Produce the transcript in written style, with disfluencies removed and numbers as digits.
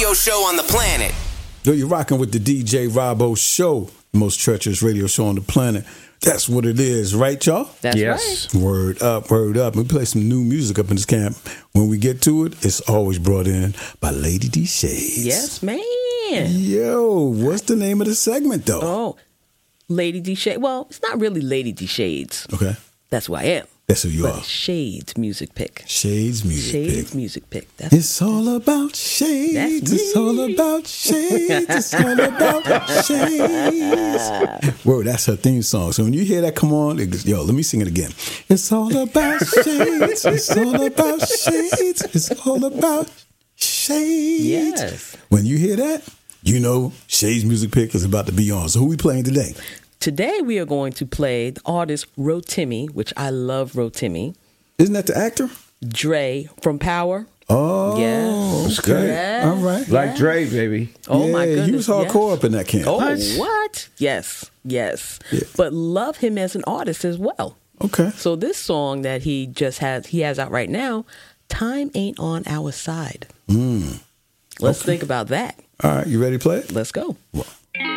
radio show on the planet. Yo, you're rocking with the DJ Robbo Show, the most treacherous radio show on the planet. That's what it is, right, y'all? That's right. Word up, word up. We play some new music up in this camp. When we get to it, it's always brought in by Lady D Shades. Yes, man. Yo, what's the name of the segment, though? Oh, Lady D Shades. Well, it's not really Lady D Shades. Okay. That's who I am. That's who you But are. Shades music pick. Shades music Shades pick. music pick. It's all about shades. That's It's all me. about shades. It's all about shades. Whoa, that's her theme song. So when you hear that, come on, yo, let me sing it again. It's all about shades. It's all about shades. It's all about shades. Yes. When you hear that, you know Shades Music Pick is about to be on. So who we playing today? Today we are going to play the artist Rotimi, which I love Rotimi. Isn't that the actor? Dre from Power. Oh, Yes. okay. Yes. All right. Like Dre, baby. Oh yeah, my goodness. he was hardcore yes. up in that camp. Oh, What? what? Yes, yes. Yeah. But love him as an artist as well. Okay. So this song that he has out right now, Time Ain't on Our Side. Let's think about that. All right, you ready to play it? Let's go. Well.